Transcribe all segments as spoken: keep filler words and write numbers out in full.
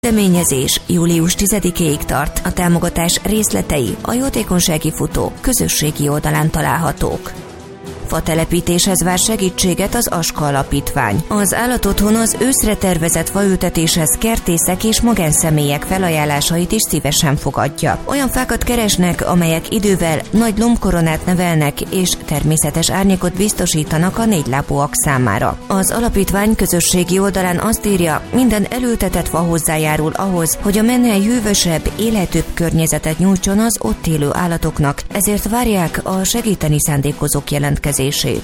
Kezdeményezés július tizedikéig tart, a támogatás részletei a Jótékonysági Futó közösségi oldalán találhatók. Fatelepítéshez vár segítséget az Aska Alapítvány. Az állatotthon az őszre tervezett faültetéshez kertészek és magánszemélyek felajánlásait is szívesen fogadja. Olyan fákat keresnek, amelyek idővel nagy lombkoronát nevelnek és természetes árnyékot biztosítanak a négylábúak számára. Az alapítvány közösségi oldalán azt írja, minden elültetett fa hozzájárul ahhoz, hogy a menhely hűvösebb, élhetőbb környezetet nyújtson az ott élő állatoknak, ezért várják a segíteni szándékozók jelentkezését.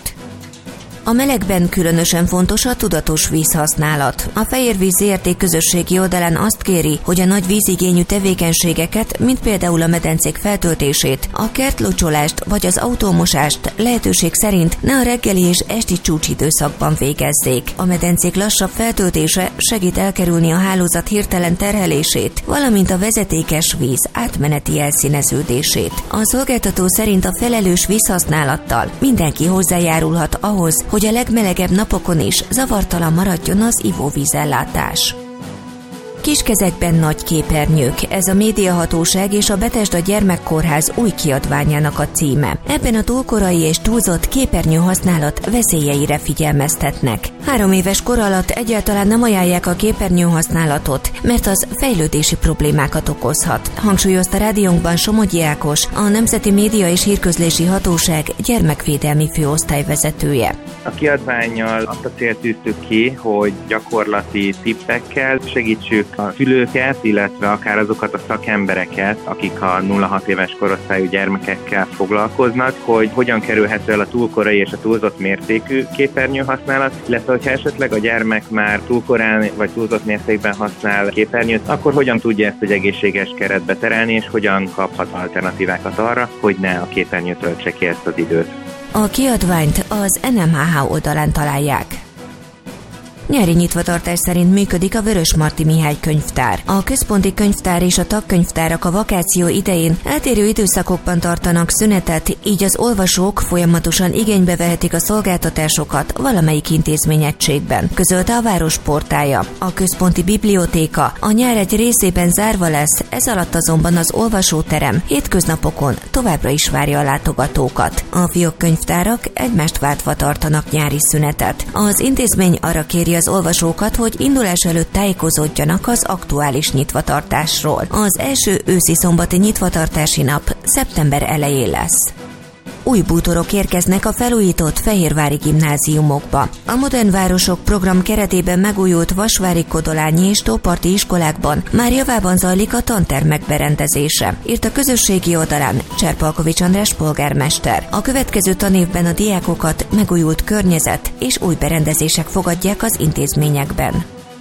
A melegben különösen fontos a tudatos vízhasználat. A Fehérvíz Zé Er Té közösségi oldalán azt kéri, hogy a nagy vízigényű tevékenységeket, mint például a medencék feltöltését, a kertlocsolást vagy az autómosást lehetőség szerint ne a reggeli és esti csúcsidőszakban végezzék. A medencék lassabb feltöltése segít elkerülni a hálózat hirtelen terhelését, valamint a vezetékes víz átmeneti elszíneződését. A szolgáltató szerint a felelős vízhasználattal mindenki hozzájárulhat ahhoz, hogy a legmelegebb napokon is zavartalan maradjon az ivóvízellátás. Kiskezekben nagy képernyők, ez a Médiahatóság és a Bethesda Gyermekkórház új kiadványának a címe. Ebben a túlkorai és túlzott képernyő használat veszélyeire figyelmeztetnek. Három éves kor alatt egyáltalán nem ajánlják a képernyő használatot, mert az fejlődési problémákat okozhat, hangsúlyozta rádiónkban Somogyi Ákos, a Nemzeti Média és Hírközlési Hatóság gyermekvédelmi főosztályvezetője. A kiadvánnyal azt a célt tűztük ki, hogy gyakorlati tippekkel segítsük a szülőket, illetve akár azokat a szakembereket, akik a nulla-hat éves korosztályú gyermekekkel foglalkoznak, hogy hogyan kerülhető el a túlkorai és a túlzott mértékű képernyőhasználat, illetve hogyha esetleg a gyermek már túlkorán vagy túlzott mértékben használ képernyőt, akkor hogyan tudja ezt egy egészséges keretbe terelni, és hogyan kaphat alternatívákat arra, hogy ne a képernyőt töltse ki ezt az időt. A kiadványt az en em há há oldalán találják. Nyári nyitvatartás szerint működik a Vörösmarty Mihály könyvtár. A központi könyvtár és a tagkönyvtárak a vakáció idején eltérő időszakokban tartanak szünetet, így az olvasók folyamatosan igénybe vehetik a szolgáltatásokat valamelyik intézményegységben, közölte a város portálja. A központi bibliótéka a nyár egy részében zárva lesz, ez alatt azonban az olvasóterem hétköznapokon továbbra is várja a látogatókat. A fiókkönyvtárak egymást váltva tartanak nyári szünetet. Az intézmény arra kéri az olvasókat, hogy indulás előtt tájékozódjanak az aktuális nyitvatartásról. Az első őszi szombati nyitvatartási nap szeptember elején lesz. Új bútorok érkeznek a felújított fehérvári gimnáziumokba. A Modern Városok program keretében megújult vasvári, kodolányi és tóparti iskolákban már javában zajlik a tantermek berendezése, írt a közösségi oldalán Cserpalkovics András polgármester. A következő tanévben a diákokat megújult környezet és új berendezések fogadják az intézményekben.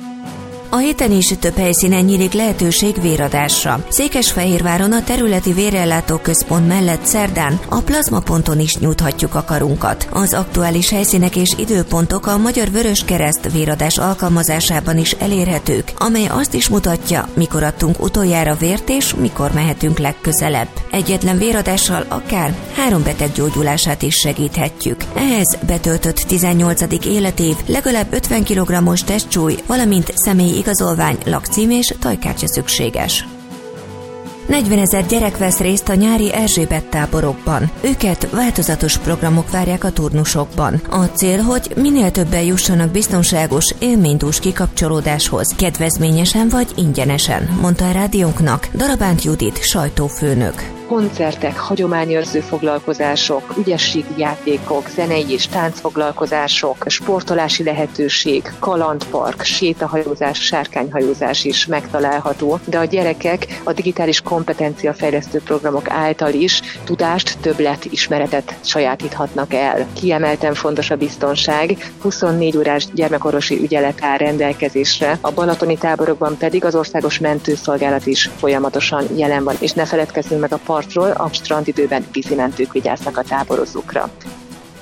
A héten is több helyszínen nyílik lehetőség véradásra. Székesfehérváron a területi vérellátó központ mellett szerdán a plazmaponton is nyújthatjuk a karunkat. Az aktuális helyszínek és időpontok a Magyar Vöröskereszt véradás alkalmazásában is elérhetők, amely azt is mutatja, mikor adtunk utoljára vért és mikor mehetünk legközelebb. Egyetlen véradással akár három beteg gyógyulását is segíthetjük. Ehhez betöltött tizennyolcadik életév, legalább ötven kilogrammos testsúly, valamint személyi igazolvány, lakcím és tajkártya szükséges. negyvenezer gyerek vesz részt a nyári Erzsébet táborokban. Őket változatos programok várják a turnusokban. A cél, hogy minél többen jussanak biztonságos, élménydús kikapcsolódáshoz, kedvezményesen vagy ingyenesen, mondta a rádiónknak Darabánt Judit sajtófőnök. Koncertek, hagyományőrző foglalkozások, ügyességi játékok, zenei és táncfoglalkozások, sportolási lehetőség, kalandpark, sétahajózás, sárkányhajózás is megtalálható, de a gyerekek a digitális kompetenciafejlesztő programok által is tudást, többlet, ismeretet sajátíthatnak el. Kiemelten fontos a biztonság, huszonnégy órás gyermekorvosi ügyelet áll rendelkezésre, a balatoni táborokban pedig az országos mentőszolgálat is folyamatosan jelen van, és ne feledkezzünk meg a partról, a strandidőben vízimentők vigyáznak a táborozókra.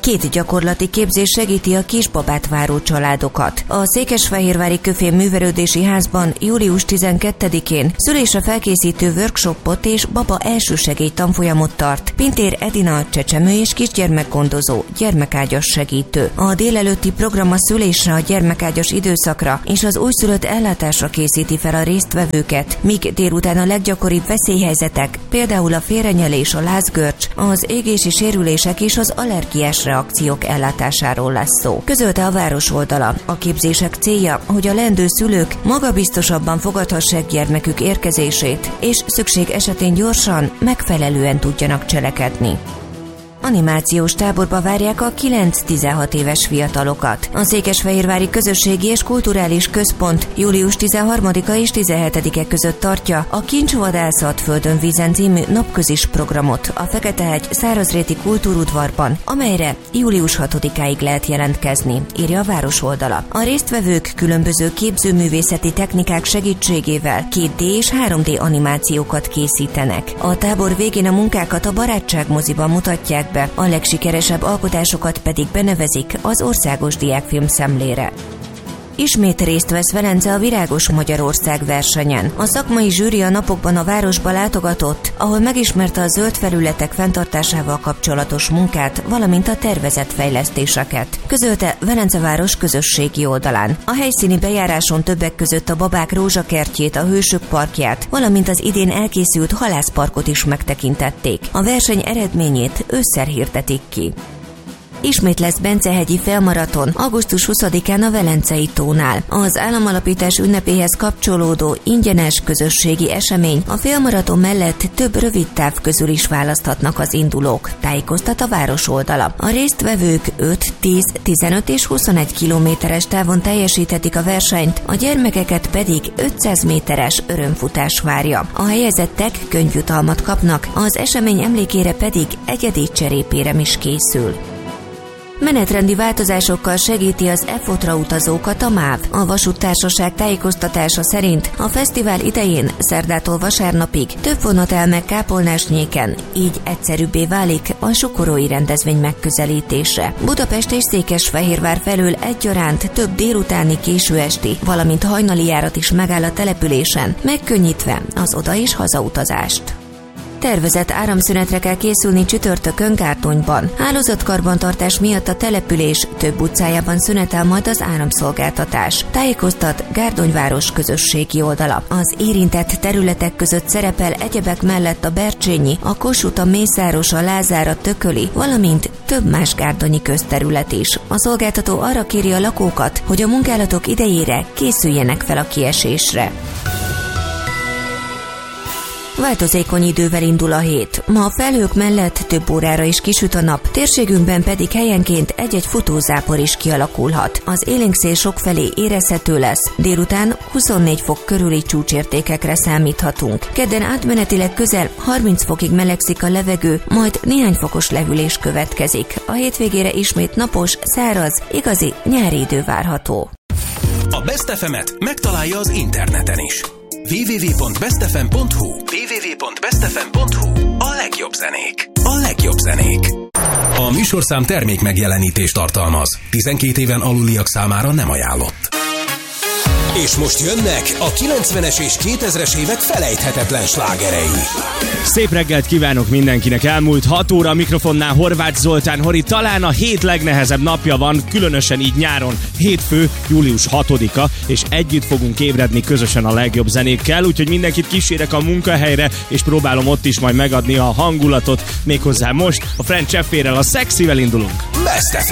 Két gyakorlati képzés segíti a kisbabát váró családokat. A Székesfehérvári Köfén Művelődési Házban július tizenkettedikén szülésre felkészítő workshopot és baba elsősegély tanfolyamot tart Pintér Edina, csecsemő és kisgyermekgondozó, gyermekágyas segítő. A délelőtti program a szülésre, a gyermekágyas időszakra és az újszülött ellátásra készíti fel a résztvevőket, míg délután a leggyakoribb veszélyhelyzetek, például a félrenyelés, a lázgörcs, az égési sérülések és az allergiás reakciók ellátásáról lesz szó. Közölte a város oldala. A képzések célja, hogy a leendő szülők magabiztosabban fogadhassák gyermekük érkezését, és szükség esetén gyorsan, megfelelően tudjanak cselekedni. Animációs táborba várják a kilenc-tizenhat éves fiatalokat. A Székesfehérvári Közösségi és Kulturális Központ július tizenharmadika és tizenhetedike között tartja a Kincsvadászat Földön Vízen című napközis programot a Feketehegy Szárazréti Kultúrudvarban, amelyre július hatodikáig lehet jelentkezni, írja a város oldala. A résztvevők különböző képzőművészeti technikák segítségével két dé és három dé animációkat készítenek. A tábor végén a munkákat a Barátság moziban mutatják be, a legsikeresebb alkotásokat pedig benevezik az Országos Diákfilm Szemlére. Ismét részt vesz Velence a Virágos Magyarország versenyen. A szakmai zsűri a napokban a városba látogatott, ahol megismerte a zöld felületek fenntartásával kapcsolatos munkát, valamint a tervezett fejlesztéseket. Közölte Velence város közösségi oldalán. A helyszíni bejáráson többek között a Babák Rózsakertjét, a Hősök Parkját, valamint az idén elkészült halászparkot is megtekintették. A verseny eredményét ősszel hirdetik ki. Ismét lesz Bencehegyi Félmaraton augusztus huszadikán a Velencei tónál. Az államalapítás ünnepéhez kapcsolódó ingyenes közösségi esemény a félmaraton mellett több rövid táv közül is választhatnak az indulók, tájékoztat a város oldala. A résztvevők öt, tíz, tizenöt és huszonegy kilométeres távon teljesíthetik a versenyt, a gyermekeket pedig ötszáz méteres örömfutás várja. A helyezettek könyvjutalmat kapnak, az esemény emlékére pedig egyedi cserépérem is készül. Menetrendi változásokkal segíti az e fotra utazókat a MÁV. A vasúttársaság tájékoztatása szerint a fesztivál idején szerdától vasárnapig több vonat áll meg Kápolnásnyéken, így egyszerűbbé válik a sukorói rendezvény megközelítése. Budapest és Székesfehérvár felől egyaránt több délutáni, késő esti, valamint hajnali járat is megáll a településen, megkönnyítve az oda- és hazautazást. Tervezett áramszünetre kell készülni csütörtökön Gárdonyban. Hálózatkarbantartás miatt a település több utcájában szünetel majd az áramszolgáltatás. Tájékoztat Gárdonyváros közösségi oldala. Az érintett területek között szerepel egyebek mellett a Bercsényi, a Kossuth, a Mészáros, a Lázár, a Tököli, valamint több más gárdonyi közterület is. A szolgáltató arra kéri a lakókat, hogy a munkálatok idejére készüljenek fel a kiesésre. Változékony idővel indul a hét. Ma a felhők mellett több órára is kisüt a nap, térségünkben pedig helyenként egy-egy futózápor is kialakulhat. Az élénkszél sokfelé érezhető lesz, délután huszonnégy fok körüli csúcsértékekre számíthatunk. Kedden átmenetileg közel harminc fokig melegszik a levegő, majd néhány fokos lehűlés következik. A hétvégére ismét napos, száraz, igazi nyári idő várható. A Best ef emet megtalálja az interneten is. double-u double-u double-u pont best f m pont h u double-u double-u double-u pont best f m pont h u A legjobb zenék. A legjobb zenék. A műsorszám termék megjelenítést tartalmaz. tizenkét éven aluliak számára nem ajánlott. És most jönnek a kilencvenes és kétezres évek felejthetetlen slágerei. Szép reggelt kívánok mindenkinek! Elmúlt hat óra a mikrofonnál Horváth Zoltán Hori. Talán a hét legnehezebb napja van, különösen így nyáron. Hétfő, július hatodika, és együtt fogunk ébredni közösen a legjobb zenékkel, úgyhogy mindenkit kísérek a munkahelyre, és próbálom ott is majd megadni a hangulatot. Méghozzá most a French F-érrel, a Szexivel indulunk. Best ef